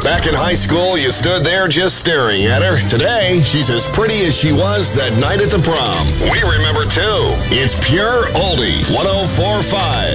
Back in high school, you stood there just staring at her. Today, she's as pretty as she was that night at the prom. We remember, too. It's Pure Oldies. 104.5.